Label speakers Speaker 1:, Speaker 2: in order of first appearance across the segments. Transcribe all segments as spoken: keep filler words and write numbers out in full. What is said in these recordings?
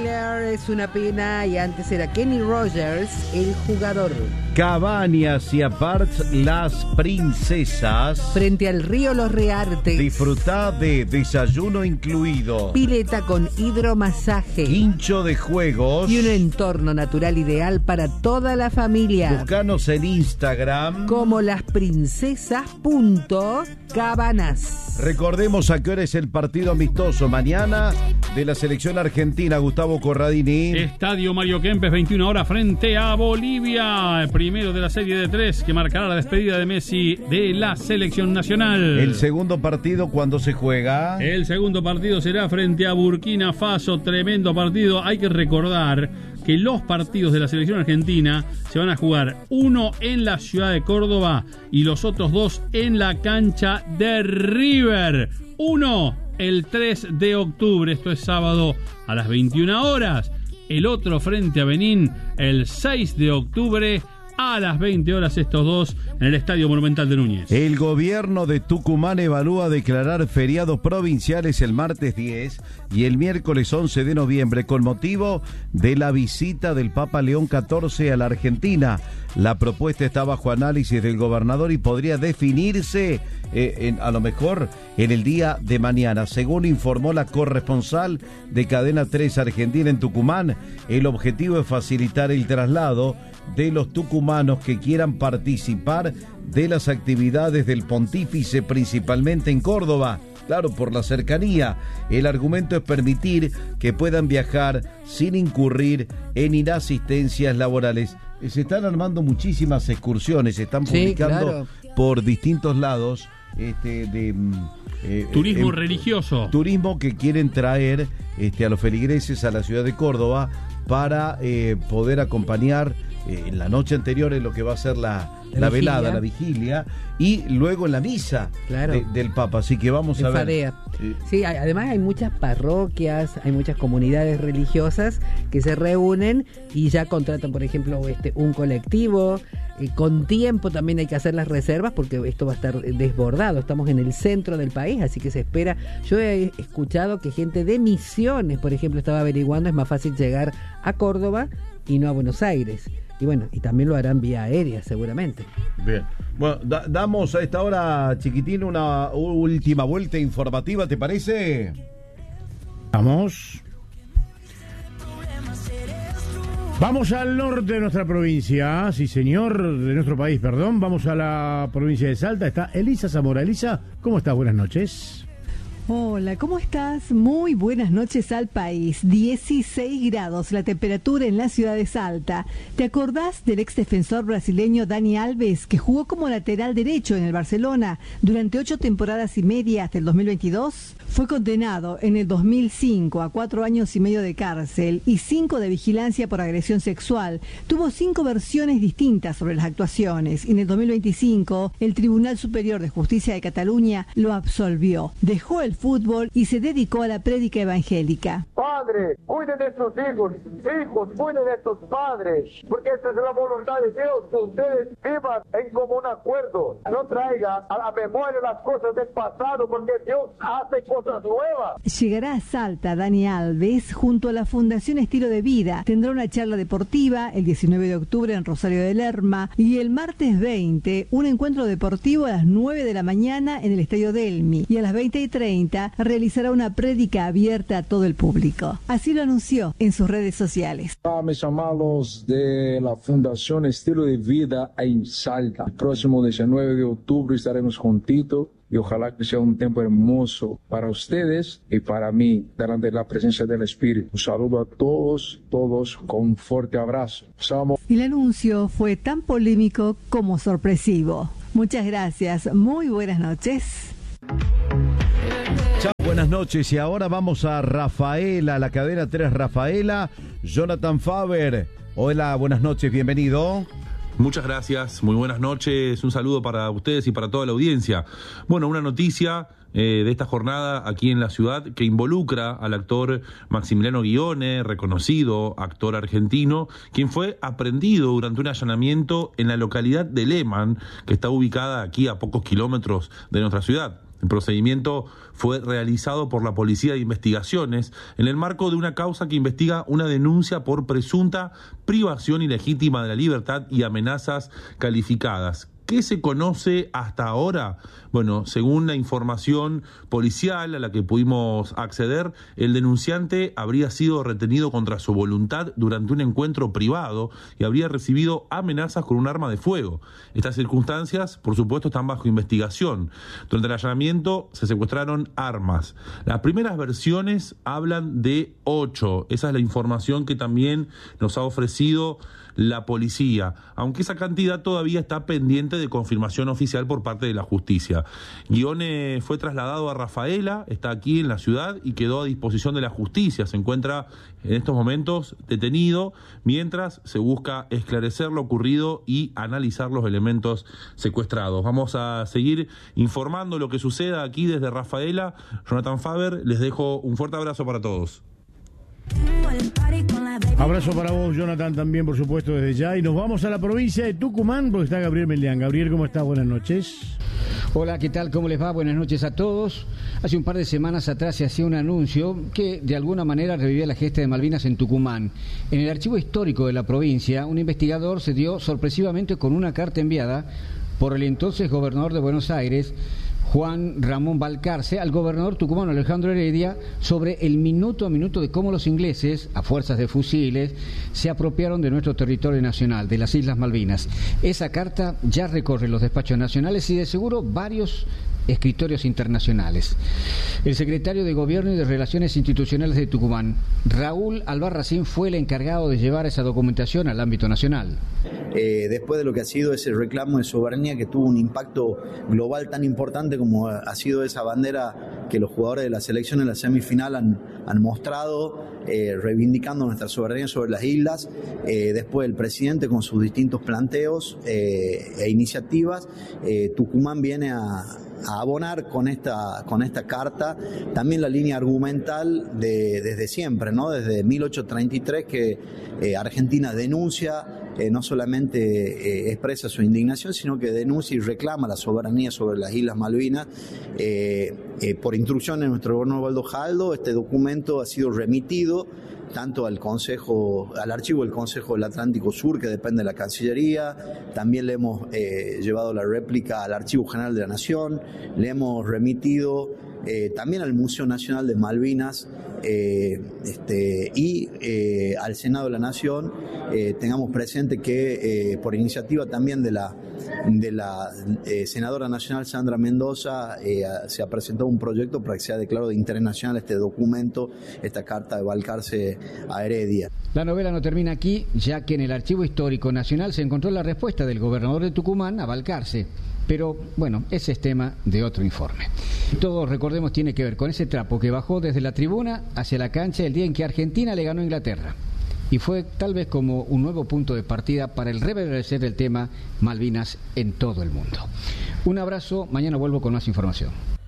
Speaker 1: Taylor, es una pena, y antes era Kenny Rogers, el jugador.
Speaker 2: Cabañas y aparts Las Princesas.
Speaker 1: Frente al río Los Reartes.
Speaker 2: Disfrutá de desayuno incluido.
Speaker 1: Pileta con hidromasaje.
Speaker 2: Hincho de juegos.
Speaker 1: Y un entorno natural ideal para toda la familia.
Speaker 2: Buscanos en Instagram
Speaker 1: como lasprincesas.cabanas.
Speaker 2: Recordemos a qué hora es el partido amistoso mañana de la selección argentina. Gustavo Corradini.
Speaker 3: Estadio Mario Kempes, veintiuna horas, frente a Bolivia. El primero de la serie de tres que marcará la despedida de Messi de la selección nacional.
Speaker 2: El segundo partido, ¿cuándo se juega?
Speaker 3: El segundo partido será frente a Burkina Faso. Tremendo partido. Hay que recordar que los partidos de la selección argentina se van a jugar uno en la ciudad de Córdoba y los otros dos en la cancha de River. Uno el tres de octubre, esto es sábado a las veintiuna horas. El otro frente a Benín el seis de octubre a las veinte horas, estos dos en el Estadio Monumental de Núñez.
Speaker 2: El gobierno de Tucumán evalúa declarar feriados provinciales el martes diez y el miércoles once de noviembre con motivo de la visita del Papa León catorce a la Argentina. La propuesta está bajo análisis del gobernador y podría definirse eh, en, a lo mejor en el día de mañana. Según informó la corresponsal de Cadena tres Argentina en Tucumán, el objetivo es facilitar el traslado de los tucumanos que quieran participar de las actividades del pontífice, principalmente en Córdoba. Claro, por la cercanía. El argumento es permitir que puedan viajar sin incurrir en inasistencias laborales. Se están armando muchísimas excursiones, se están publicando sí, claro. por distintos lados este, de
Speaker 3: eh, turismo eh, religioso.
Speaker 2: Turismo que quieren traer este, a los feligreses a la ciudad de Córdoba para eh, poder acompañar eh, en la noche anterior en lo que va a ser la, la, la velada, la vigilia, y luego en la misa claro. de, del Papa. Así que vamos
Speaker 1: de
Speaker 2: a ver.
Speaker 1: Fadea. Sí. sí, además hay muchas parroquias, hay muchas comunidades religiosas que se reúnen y ya contratan, por ejemplo, este un colectivo. Eh, con tiempo también hay que hacer las reservas porque esto va a estar desbordado. Estamos en el centro del país, así que se espera. Yo he escuchado que gente de Misiones, por ejemplo, estaba averiguando, es más fácil llegar a Córdoba y no a Buenos Aires. Y bueno, y también lo harán vía aérea seguramente.
Speaker 2: Bien, bueno, da, damos a esta hora, Chiquitín, una última vuelta informativa, ¿te parece?
Speaker 4: Vamos. Vamos al norte de nuestra provincia, sí señor, de nuestro país, perdón. Vamos a la provincia de Salta, está Elisa Zamora. Elisa, ¿cómo estás? Buenas noches.
Speaker 5: Hola, ¿cómo estás? Muy buenas noches al país. dieciséis grados la temperatura en la ciudad de Salta. ¿Te acordás del ex defensor brasileño Dani Alves, que jugó como lateral derecho en el Barcelona durante ocho temporadas y media hasta el dos mil veintidós? Fue condenado en el dos mil cinco a cuatro años y medio de cárcel y cinco de vigilancia por agresión sexual. Tuvo cinco versiones distintas sobre las actuaciones y en el dos mil veinticinco el Tribunal Superior de Justicia de Cataluña lo absolvió. Dejó el fútbol y se dedicó a la prédica evangélica.
Speaker 6: Padre, cuiden de sus hijos, hijos, cuiden de sus padres, porque esta es la voluntad de Dios, que ustedes vivan en común acuerdo. No traigan a la memoria las cosas del pasado, porque Dios hace cosas nuevas.
Speaker 5: Llegará a Salta Dani Alves junto a la Fundación Estilo de Vida. Tendrá una charla deportiva el diecinueve de octubre en Rosario de Lerma y el martes veinte un encuentro deportivo a las nueve de la mañana en el Estadio Delmi, y a las veinte y treinta realizará una prédica abierta a todo el público. Así lo anunció en sus redes sociales.
Speaker 7: A mis amados de la Fundación Estilo de Vida en Salta. El próximo diecinueve de octubre estaremos juntitos y ojalá que sea un tiempo hermoso para ustedes y para mí, delante de la presencia del Espíritu. Un saludo a todos, todos con un fuerte abrazo. Somos...
Speaker 5: El anuncio fue tan polémico como sorpresivo. Muchas gracias, muy buenas noches.
Speaker 2: Chao, buenas noches. Y ahora vamos a Rafaela, la cadena tres Rafaela. Jonathan Faber. Hola, buenas noches, bienvenido.
Speaker 8: Muchas gracias, muy buenas noches. Un saludo para ustedes y para toda la audiencia. Bueno, una noticia eh, de esta jornada aquí en la ciudad que involucra al actor Maximiliano Guione, reconocido actor argentino, quien fue aprehendido durante un allanamiento en la localidad de Lehmann, que está ubicada aquí a pocos kilómetros de nuestra ciudad. El procedimiento fue realizado por la Policía de Investigaciones en el marco de una causa que investiga una denuncia por presunta privación ilegítima de la libertad y amenazas calificadas. ¿Qué se conoce hasta ahora? Bueno, según la información policial a la que pudimos acceder, el denunciante habría sido retenido contra su voluntad durante un encuentro privado y habría recibido amenazas con un arma de fuego. Estas circunstancias, por supuesto, están bajo investigación. Durante el allanamiento se secuestraron armas. Las primeras versiones hablan de ocho. Esa es la información que también nos ha ofrecido la policía, aunque esa cantidad todavía está pendiente de confirmación oficial por parte de la justicia. Guione fue trasladado a Rafaela, está aquí en la ciudad y quedó a disposición de la justicia. Se encuentra en estos momentos detenido mientras se busca esclarecer lo ocurrido y analizar los elementos secuestrados. Vamos a seguir informando lo que suceda aquí desde Rafaela. Jonathan Faber, les dejo un fuerte abrazo para todos.
Speaker 4: Abrazo para vos, Jonathan, también, por supuesto, desde ya. Y nos vamos a la provincia de Tucumán, porque está Gabriel Melián. Gabriel, ¿cómo estás? Buenas noches.
Speaker 9: Hola, ¿qué tal? ¿Cómo les va? Buenas noches a todos. Hace un par de semanas atrás se hacía un anuncio que de alguna manera revivía la gesta de Malvinas en Tucumán. En el archivo histórico de la provincia, un investigador se dio sorpresivamente con una carta enviada por el entonces gobernador de Buenos Aires, Juan Ramón Balcarce, al gobernador tucumano Alejandro Heredia, sobre el minuto a minuto de cómo los ingleses, a fuerzas de fusiles, se apropiaron de nuestro territorio nacional, de las Islas Malvinas. Esa carta ya recorre los despachos nacionales y de seguro varios escritorios internacionales. El secretario de Gobierno y de Relaciones Institucionales de Tucumán, Raúl Albarracín, fue el encargado de llevar esa documentación al ámbito nacional.
Speaker 10: Eh, después de lo que ha sido ese reclamo de soberanía que tuvo un impacto global tan importante como ha sido esa bandera que los jugadores de la selección en la semifinal han, han mostrado, eh, reivindicando nuestra soberanía sobre las islas, eh, después el presidente con sus distintos planteos eh, e iniciativas, eh, Tucumán viene a a abonar con esta con esta carta también la línea argumental de desde siempre, ¿no? Desde mil ochocientos treinta y tres que eh, Argentina denuncia, eh, no solamente eh, expresa su indignación, sino que denuncia y reclama la soberanía sobre las Islas Malvinas. Eh, eh, por instrucción de nuestro gobernador Osvaldo Jaldo, este documento ha sido remitido tanto al Consejo, al archivo del Consejo del Atlántico Sur, que depende de la Cancillería. También le hemos eh, llevado la réplica al Archivo General de la Nación, le hemos remitido eh, también al Museo Nacional de Malvinas eh, este, y eh, al Senado de la Nación. Eh, tengamos presente que eh, por iniciativa también de la de la eh, senadora nacional Sandra Mendoza eh, se ha presentado un proyecto para que sea declarado de interés nacional este documento, esta carta de Balcarce a Heredia.
Speaker 9: La novela no termina aquí, ya que en el Archivo Histórico Nacional se encontró la respuesta del gobernador de Tucumán a Balcarce. Pero, bueno, ese es tema de otro informe. Todo, recordemos, tiene que ver con ese trapo que bajó desde la tribuna hacia la cancha el día en que Argentina le ganó a Inglaterra. Y fue tal vez como un nuevo punto de partida para el reverdecer del tema Malvinas en todo el mundo. Un abrazo, mañana vuelvo con más información.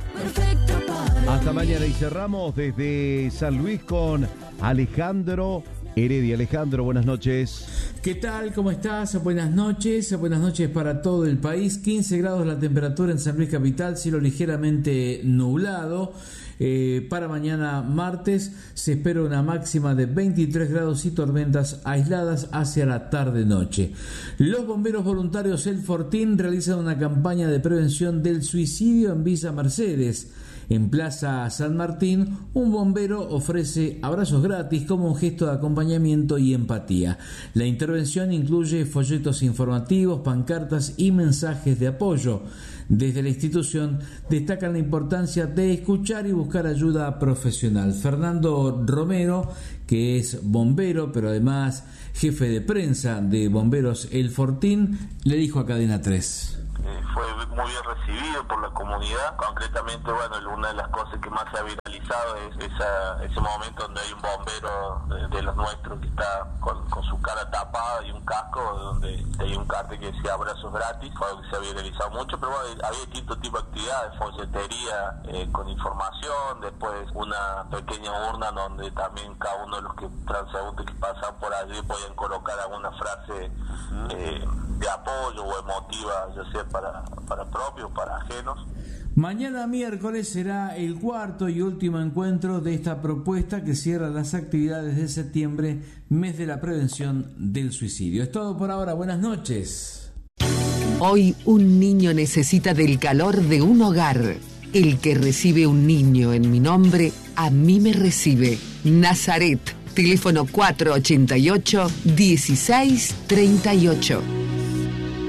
Speaker 2: Hasta mañana y cerramos desde San Luis con Alejandro Heredia. Alejandro, buenas noches.
Speaker 11: ¿Qué tal? ¿Cómo estás? Buenas noches. Buenas noches para todo el país. quince grados la temperatura en San Luis Capital, cielo ligeramente nublado. Eh, para mañana martes se espera una máxima de veintitrés grados y tormentas aisladas hacia la tarde-noche. Los bomberos voluntarios El Fortín realizan una campaña de prevención del suicidio en Villa Mercedes. En Plaza San Martín, un bombero ofrece abrazos gratis como un gesto de acompañamiento y empatía. La intervención incluye folletos informativos, pancartas y mensajes de apoyo. Desde la institución destacan la importancia de escuchar y buscar ayuda profesional. Fernando Romero, que es bombero, pero además jefe de prensa de Bomberos El Fortín, le dijo a Cadena tres.
Speaker 12: Fue muy bien recibido por la comunidad. Concretamente, bueno, una de las cosas que más se ha viralizado es esa, ese momento donde hay un bombero de, de los nuestros que está con, con su cara tapada y un casco, donde hay un cartel que decía abrazos gratis. Fue algo que se ha viralizado mucho, pero bueno, había distintos tipos de actividades, folletería eh, con información, después una pequeña urna donde también cada uno de los que transeúntes que pasan por allí podían colocar alguna frase eh, de apoyo o emotiva, ya sea para, para propios, para ajenos.
Speaker 11: Mañana miércoles será el cuarto y último encuentro de esta propuesta que cierra las actividades de septiembre, mes de la prevención del suicidio. Es todo por ahora, buenas noches.
Speaker 13: Hoy un niño necesita del calor de un hogar. El que recibe un niño en mi nombre, a mí me recibe. Nazaret, teléfono cuatro ochenta y ocho, dieciséis treinta y ocho.